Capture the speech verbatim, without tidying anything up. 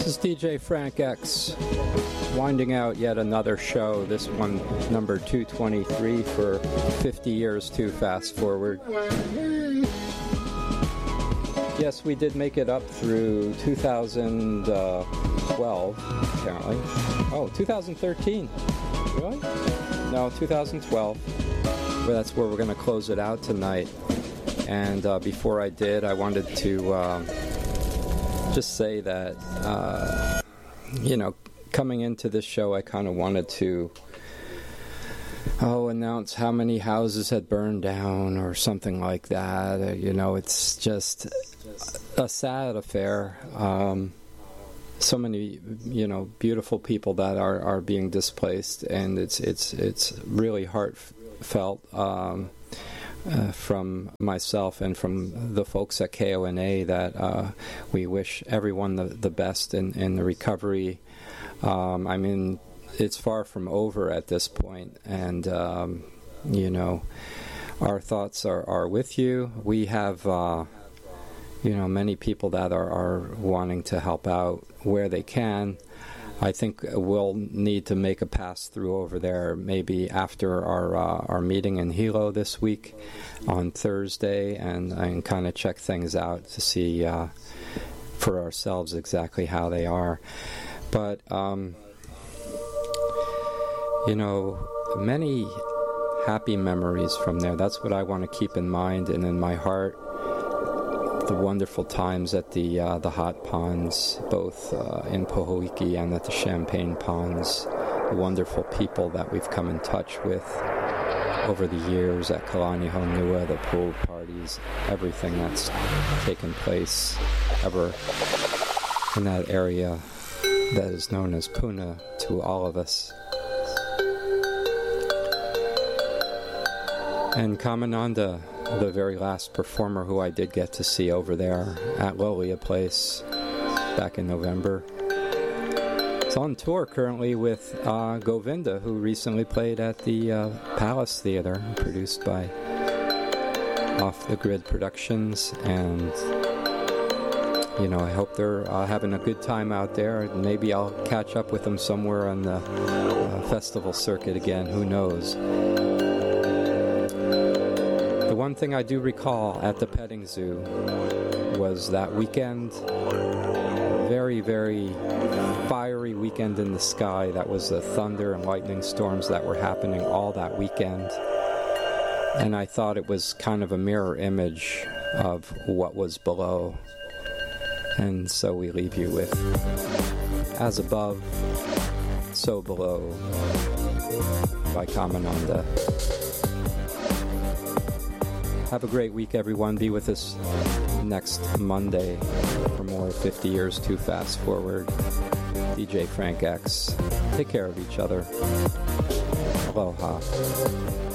is D J Frank X, winding out yet another show, this one number two twenty-three for fifty years to fast forward. Yes, we did make it up through two thousand twelve, apparently. Oh, two thousand thirteen. Really? No, two thousand twelve. Well, that's where we're going to close it out tonight. And uh, before I did, I wanted to uh, just say that, uh, you know, coming into this show, I kind of wanted to, oh, announce how many houses had burned down or something like that. Uh, you know, it's just a sad affair. Um, so many, you know, beautiful people that are, are being displaced, and it's it's it's really heartfelt. Um, Uh, from myself and from the folks at K O N A that uh, we wish everyone the, the best in, in the recovery. Um, I mean, it's far from over at this point, and, um, you know, our thoughts are, are with you. We have, uh, you know, many people that are, are wanting to help out where they can. I think we'll need to make a pass-through over there maybe after our uh, our meeting in Hilo this week on Thursday, and, and kind of check things out to see uh, for ourselves exactly how they are. But, um, you know, many happy memories from there. That's what I want to keep in mind and in my heart. The wonderful times at the uh, the hot ponds, both uh, in Pohoiki and at the Champagne ponds. The wonderful people that we've come in touch with over the years at Kalani Honua, the pool parties, everything that's taken place ever in that area that is known as Puna to all of us. And Kamananda, the very last performer who I did get to see over there at Lolia Place back in November. It's on tour currently with uh, Govinda, who recently played at the uh, Palace Theater, produced by Off the Grid Productions. And, you know, I hope they're uh, having a good time out there. Maybe I'll catch up with them somewhere on the uh, festival circuit again. Who knows? One thing I do recall at the petting zoo was that weekend, very, very fiery weekend in the sky. That was the thunder and lightning storms that were happening all that weekend. And I thought it was kind of a mirror image of what was below. And so we leave you with As Above, So Below by Kamananda. Have a great week, everyone. Be with us next Monday for more fifty years to fast forward. D J Frank X. Take care of each other. Aloha.